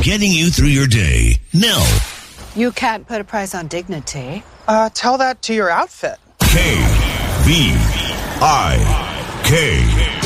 getting you through your day. Nell. You can't put a price on dignity. Tell that to your outfit. K-V-I-K.